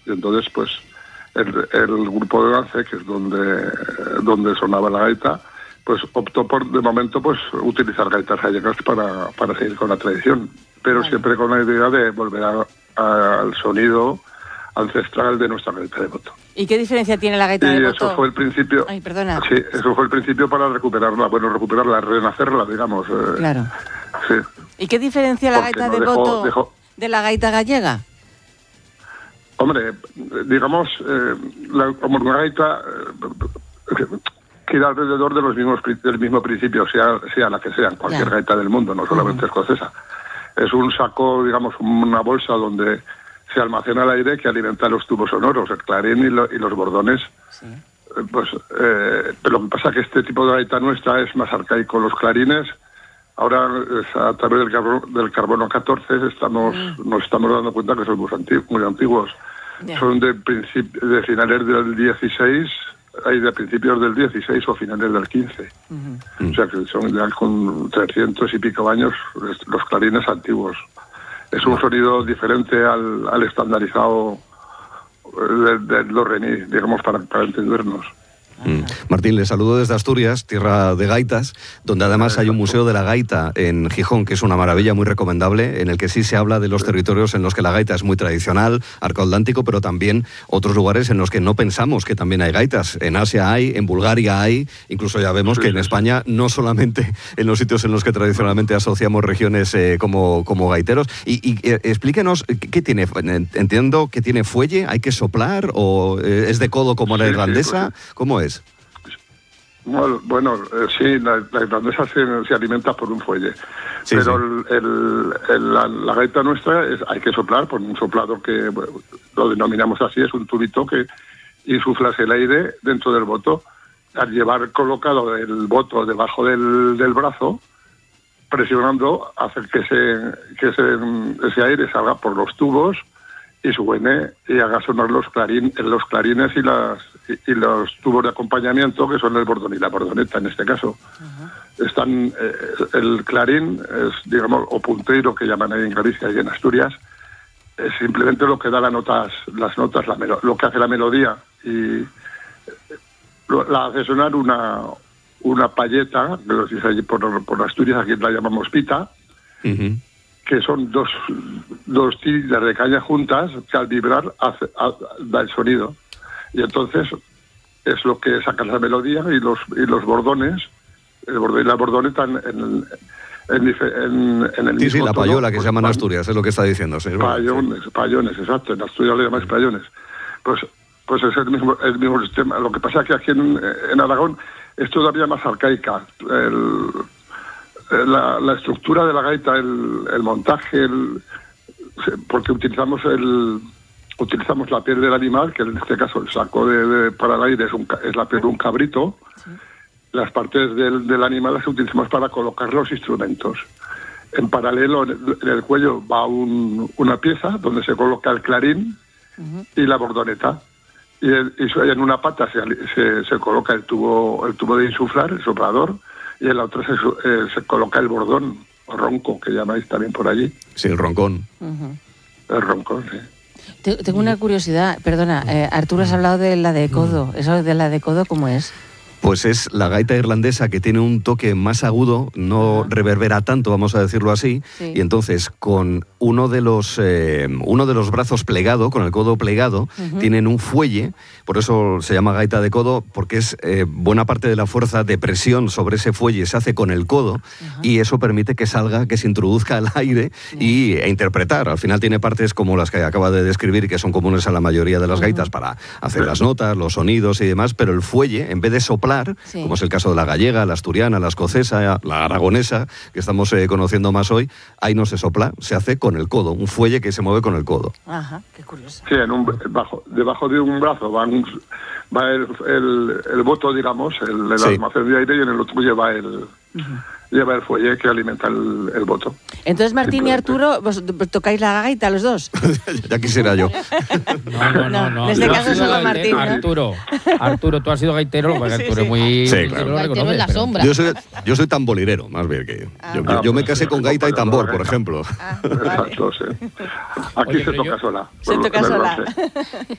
Y entonces, pues, el grupo de Dance, que es donde sonaba la gaita, pues optó por, de momento, pues utilizar gaitas gallegas para seguir con la tradición, pero siempre con la idea de volver al sonido ancestral de nuestra gaita de boto. ¿Y qué diferencia tiene la gaita de boto? Y eso fue el principio. Ay, perdona. Sí, eso fue el principio para recuperarla, renacerla, digamos. Claro. Sí. ¿Y qué diferencia la gaita de boto de la gaita gallega? Hombre, digamos, como una gaita gira alrededor del mismo principio, sea la que sea, cualquier gaita del mundo, no solamente escocesa. Es un saco, digamos, una bolsa donde se almacena el aire que alimenta los tubos sonoros, el clarín y los bordones. Sí. Pero lo que pasa es que este tipo de gaita nuestra es más arcaico. Los clarines, ahora a través del carbono 14 nos estamos dando cuenta que son muy antiguos. Son de finales del 16, de principios del 16 o finales del 15. O sea que son ya con 300 y pico años los clarines antiguos. Es un sonido diferente al estandarizado del do re mi, digamos, para entendernos. Martín, le saludo desde Asturias, tierra de gaitas, donde además hay un museo de la gaita en Gijón, que es una maravilla, muy recomendable, en el que sí se habla de los territorios en los que la gaita es muy tradicional, arco atlántico, pero también otros lugares en los que no pensamos que también hay gaitas. En Asia hay, en Bulgaria hay, incluso ya vemos que en España, no solamente en los sitios en los que tradicionalmente asociamos regiones como gaiteros. Y explíquenos, ¿qué tiene? Entiendo que tiene fuelle, ¿hay que soplar o es de codo como la irlandesa? ¿Cómo es? Bueno, sí, la irlandesa se alimenta por un fuelle, pero la gaita nuestra hay que soplar por un soplador que lo denominamos así, es un tubito que insuflas el aire dentro del boto. Al llevar colocado el boto debajo del brazo, presionando, hace que ese aire salga por los tubos y suene y haga sonar los clarines y los tubos de acompañamiento, que son el bordón y la bordoneta en este caso. Están el clarín es, digamos, o punteiro, que llaman ahí en Galicia y en Asturias, es simplemente lo que da las notas, lo que hace la melodía, y la hace sonar una payeta, que lo dice allí por Asturias, aquí la llamamos pita, que son dos tiras de caña juntas que al vibrar da el sonido. Y entonces es lo que saca la melodía, y los bordones, el bordón y la bordoneta en el mismo Sí, la tono, payola, que se llaman Asturias, es lo que está diciendo. Sí, payones, exacto. En Asturias le llamáis payones. Pues es el mismo sistema. Lo que pasa es que aquí en Aragón es todavía más arcaica. La estructura de la gaita, el montaje, porque utilizamos la piel del animal, que en este caso el saco para el aire es la piel de un cabrito. Sí. Las partes del animal las utilizamos para colocar los instrumentos. En paralelo, en el cuello va una pieza donde se coloca el clarín y la bordoneta. Y en una pata se coloca el tubo de insuflar, el soplador, y en la otra se coloca el bordón, o ronco, que llamáis también por allí. Sí, el roncón. El roncón, sí. Tengo una curiosidad, perdona, Arturo, has hablado de la de codo. ¿Eso de la de codo cómo es? Pues es la gaita irlandesa, que tiene un toque más agudo, no reverbera tanto, vamos a decirlo así, y entonces con uno de los brazos plegado, con el codo plegado, tienen un fuelle, por eso se llama gaita de codo, porque es buena parte de la fuerza de presión sobre ese fuelle se hace con el codo, y eso permite que salga, que se introduzca el aire e interpretar. Al final tiene partes como las que acaba de describir, que son comunes a la mayoría de las gaitas para hacer las notas, los sonidos y demás, pero el fuelle, en vez de soplar, como es el caso de la gallega, la asturiana, la escocesa, la aragonesa, que estamos conociendo más hoy, ahí no se sopla, se hace con el codo, un fuelle que se mueve con el codo. Ajá, qué curioso. Sí, debajo de un brazo va el boto, digamos, el almacén de aire, y en el otro lleva el fuelle que alimenta el boto. Entonces, Martín y Arturo, ¿vos tocáis la gaita los dos? Ya quisiera yo. No. En este caso solo Martín, ¿no? Arturo, tú has sido gaitero, porque Arturo es muy... Sí, claro. Gaitero en la sombra. Yo soy tambolirero, más bien que yo. Yo me casé con gaita y tambor, por ejemplo. Exacto, sí. Aquí se toca sola. Se toca sola.